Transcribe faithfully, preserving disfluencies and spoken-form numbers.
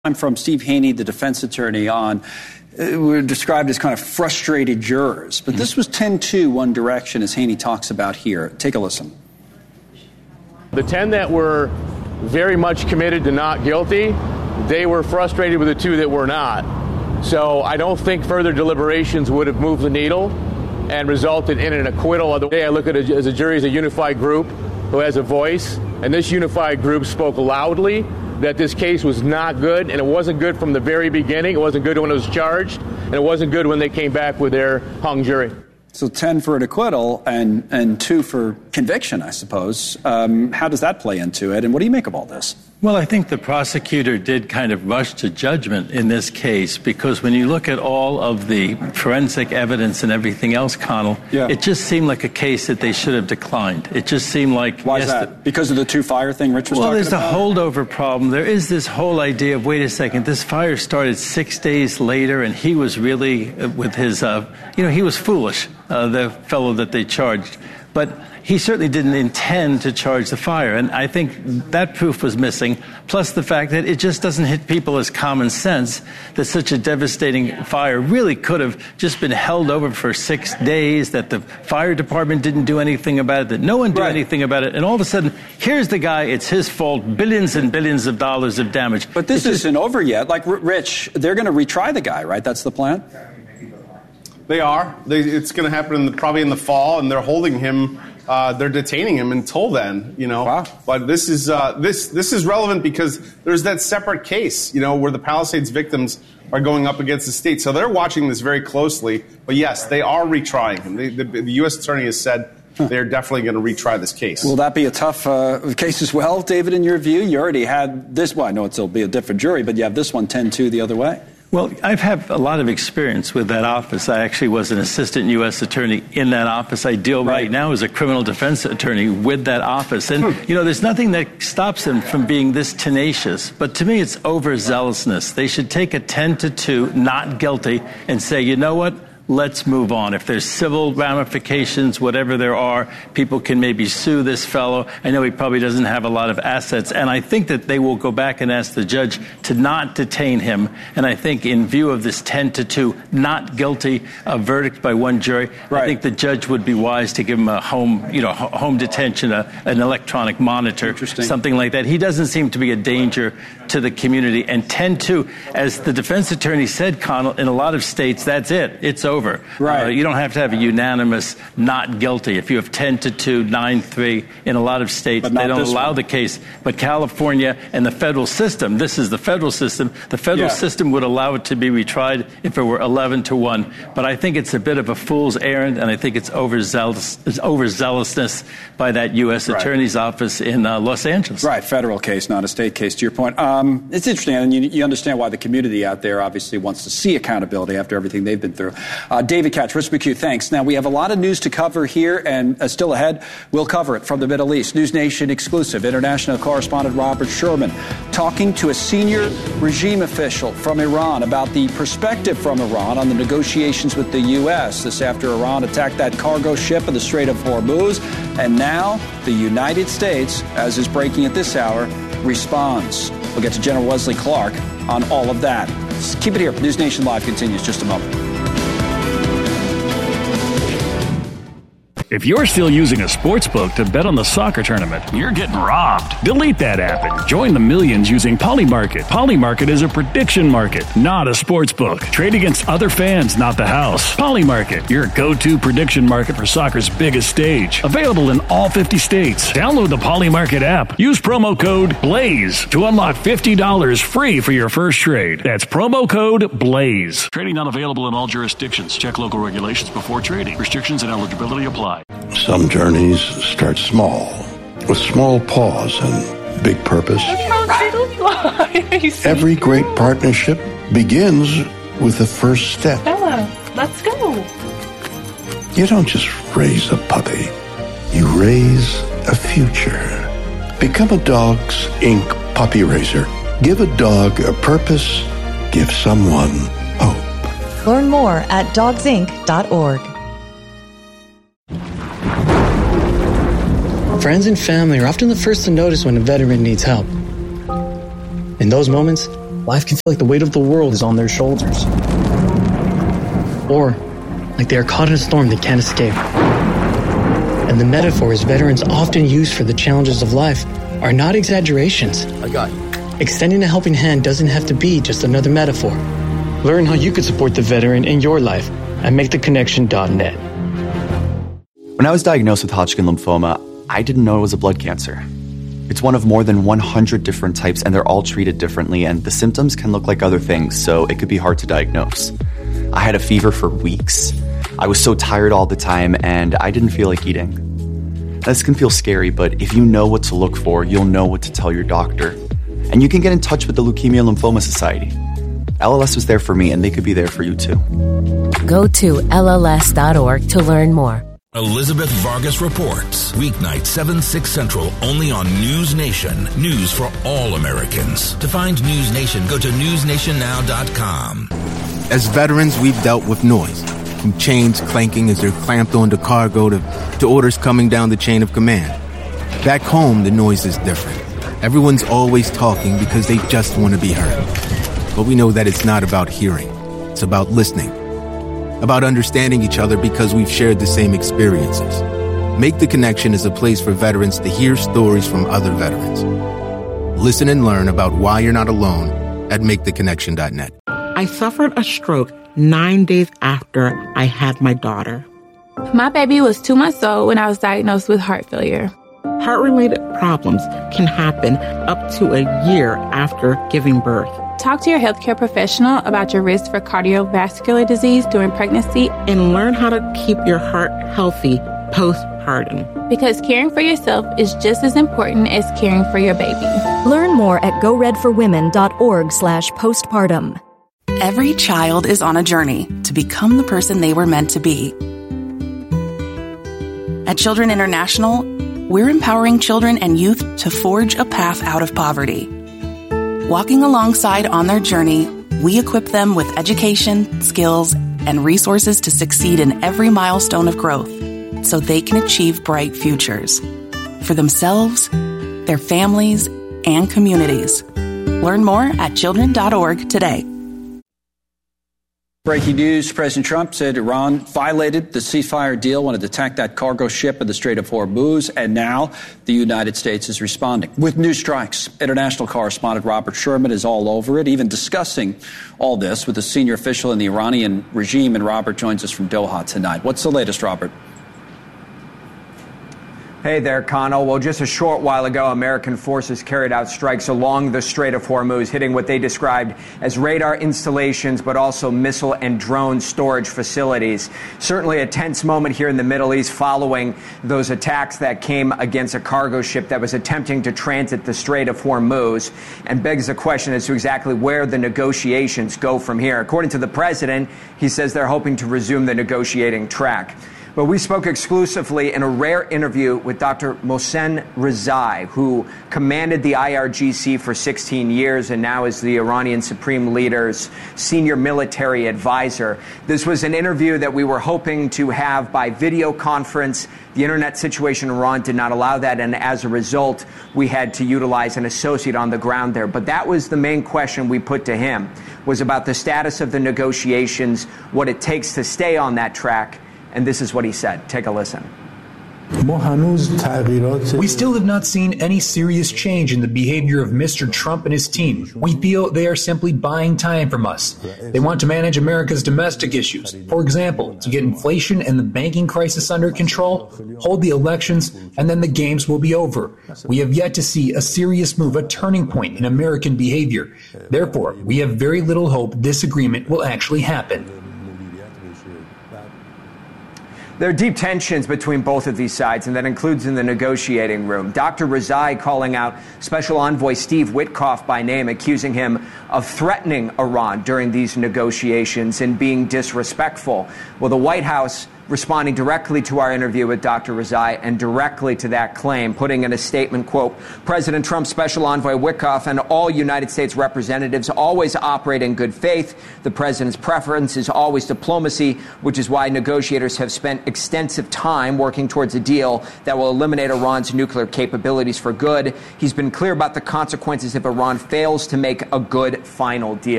I'm from Steve Haney, the defense attorney, on uh, we're described as kind of frustrated jurors. But mm-hmm. this was ten two, One Direction, as Haney talks about here. Take a listen. The ten that were very much committed to not guilty, they were frustrated with the two that were not. So I don't think further deliberations would have moved the needle and resulted in an acquittal. Other day, I look at it as a jury as a unified group who has a voice, and this unified group spoke loudly that this case was not good, and it wasn't good from the very beginning. It wasn't good when it was charged, and it wasn't good when they came back with their hung jury. So ten for an acquittal and, and two for conviction, I suppose. Um, how does that play into it, and what do you make of all this? Well, I think the prosecutor did kind of rush to judgment in this case because when you look at all of the forensic evidence and everything else, Connell, yeah. it just seemed like a case that they should have declined. It just seemed like... Why yes, is that? The, because of the two fire thing Rich was well, talking about? Well, there's a holdover problem. There is this whole idea of, wait a second, this fire started six days later and he was really, uh, with his, uh, you know, he was foolish, uh, the fellow that they charged. But he certainly didn't intend to charge the fire, and I think that proof was missing, plus the fact that it just doesn't hit people as common sense that such a devastating fire really could have just been held over for six days, that the fire department didn't do anything about it, that no one did right. anything about it, and all of a sudden, here's the guy, it's his fault, billions and billions of dollars of damage. But this it's isn't just, over yet. Like, Rich, they're going to retry the guy, right? That's the plan? They are. They, it's going to happen in the, probably in the fall, and they're holding him. Uh, they're detaining him until then. You know. Wow. But this is uh, this this is relevant because there's that separate case, you know, where the Palisades victims are going up against the state. So they're watching this very closely. But yes, they are retrying him. They, the, the U S attorney has said they're definitely going to retry this case. Will that be a tough uh, case as well, David? In your view, you already had this. Well, I know it'll be a different jury, but you have this one ten two the other way. Well, I've had a lot of experience with that office. I actually was an assistant U S attorney in that office. I deal right, right now as a criminal defense attorney with that office. And, hmm. you know, there's nothing that stops them from being this tenacious. But to me, it's overzealousness. They should take a ten to two, not guilty, and say, you know what? Let's move on. If there's civil ramifications, whatever there are, people can maybe sue this fellow. I know he probably doesn't have a lot of assets. And I think that they will go back and ask the judge to not detain him. And I think in view of this ten to two, not guilty uh, verdict by one jury, right. I think the judge would be wise to give him a home, you know, home detention, a, an electronic monitor, something like that. He doesn't seem to be a danger to the community. And ten two, as the defense attorney said, Connell, in a lot of states, that's it. It's over. Right. Uh, you don't have to have a unanimous not guilty. If you have ten to two, nine three in a lot of states, they don't allow one. the case. But California and the federal system, this is the federal system, the federal yeah. system would allow it to be retried if it were eleven to one. But I think it's a bit of a fool's errand, and I think it's overzealous, it's overzealousness by that U S right. attorney's office in uh, Los Angeles. Right, federal case, not a state case, to your point. Um, it's interesting, and you, you understand why the community out there obviously wants to see accountability after everything they've been through. Uh, David Katz, Rich McHugh, thanks. Now, we have a lot of news to cover here, and uh, still ahead, we'll cover it from the Middle East. News Nation exclusive, international correspondent Robert Sherman talking to a senior regime official from Iran about the perspective from Iran on the negotiations with the U S. This after Iran attacked that cargo ship in the Strait of Hormuz, and now the United States, as is breaking at this hour, responds. We'll get to General Wesley Clark on all of that. Just keep it here. News Nation Live continues just a moment. If you're still using a sportsbook to bet on the soccer tournament, you're getting robbed. Delete that app and join the millions using Polymarket. Polymarket is a prediction market, not a sportsbook. Trade against other fans, not the house. Polymarket, your go-to prediction market for soccer's biggest stage. Available in all fifty states. Download the Polymarket app. Use promo code BLAZE to unlock fifty dollars free for your first trade. That's promo code BLAZE. Trading not available in all jurisdictions. Check local regulations before trading. Restrictions and eligibility apply. Some journeys start small, with small pause and big purpose. Every great partnership begins with the first step. Bella, let's go. You don't just raise a puppy. You raise a future. Become a Dogs Incorporated puppy raiser. Give a dog a purpose. Give someone hope. Learn more at dogs inc dot org. Friends and family are often the first to notice when a veteran needs help. In those moments, life can feel like the weight of the world is on their shoulders. Or like they are caught in a storm they can't escape. And the metaphors veterans often use for the challenges of life are not exaggerations. I got it. Extending a helping hand doesn't have to be just another metaphor. Learn how you could support the veteran in your life at make the connection dot net. When I was diagnosed with Hodgkin lymphoma, I didn't know it was a blood cancer. It's one of more than one hundred different types, and they're all treated differently, and the symptoms can look like other things, so it could be hard to diagnose. I had a fever for weeks. I was so tired all the time, and I didn't feel like eating. This can feel scary, but if you know what to look for, you'll know what to tell your doctor. And you can get in touch with the Leukemia Lymphoma Society. L L S was there for me, and they could be there for you too. Go to L L S dot org to learn more. Elizabeth Vargas reports, weeknight seven, six Central, only on News Nation. News for all Americans. To find News Nation, go to news nation now dot com. As veterans, we've dealt with noise, from chains clanking as they're clamped onto cargo to, to orders coming down the chain of command. Back home, the noise is different. Everyone's always talking because they just want to be heard. But we know that it's not about hearing. It's about listening. About understanding each other because we've shared the same experiences. Make the Connection is a place for veterans to hear stories from other veterans. Listen and learn about why you're not alone at make the connection dot net. I suffered a stroke nine days after I had my daughter. My baby was two months old when I was diagnosed with heart failure. Heart-related problems can happen up to a year after giving birth. Talk to your healthcare professional about your risk for cardiovascular disease during pregnancy and learn how to keep your heart healthy postpartum. Because caring for yourself is just as important as caring for your baby. Learn more at go red for women dot org slash postpartum. Every child is on a journey to become the person they were meant to be. At Children International, we're empowering children and youth to forge a path out of poverty. Walking alongside on their journey, we equip them with education, skills, and resources to succeed in every milestone of growth so they can achieve bright futures for themselves, their families, and communities. Learn more at children dot org today. Breaking news, President Trump said Iran violated the ceasefire deal when it attacked that cargo ship in the Strait of Hormuz, and now the United States is responding with new strikes. International correspondent Robert Sherman is all over it, even discussing all this with a senior official in the Iranian regime, and Robert joins us from Doha tonight. What's the latest, Robert? Hey there, Connell. Well, just a short while ago, American forces carried out strikes along the Strait of Hormuz, hitting what they described as radar installations, but also missile and drone storage facilities. Certainly a tense moment here in the Middle East following those attacks that came against a cargo ship that was attempting to transit the Strait of Hormuz, and begs the question as to exactly where the negotiations go from here. According to the president, he says they're hoping to resume the negotiating track. But we spoke exclusively in a rare interview with Doctor Mohsen Rezai, who commanded the I R G C for sixteen years and now is the Iranian Supreme Leader's senior military advisor. This was an interview that we were hoping to have by video conference. The internet situation in Iran did not allow that, and as a result, we had to utilize an associate on the ground there. But that was the main question we put to him, was about the status of the negotiations, what it takes to stay on that track. And this is what he said. Take a listen. We still have not seen any serious change in the behavior of Mister Trump and his team. We feel they are simply buying time from us. They want to manage America's domestic issues. For example, to get inflation and the banking crisis under control, hold the elections, and then the games will be over. We have yet to see a serious move, a turning point in American behavior. Therefore, we have very little hope this agreement will actually happen. There are deep tensions between both of these sides, and that includes in the negotiating room. Doctor Rezai calling out Special Envoy Steve Witkoff by name, accusing him of threatening Iran during these negotiations and being disrespectful. Well, the White House responding directly to our interview with Doctor Rezai and directly to that claim, putting in a statement, quote, President Trump's special envoy Witkoff and all United States representatives always operate in good faith. The president's preference is always diplomacy, which is why negotiators have spent extensive time working towards a deal that will eliminate Iran's nuclear capabilities for good. He's been clear about the consequences if Iran fails to make a good final deal.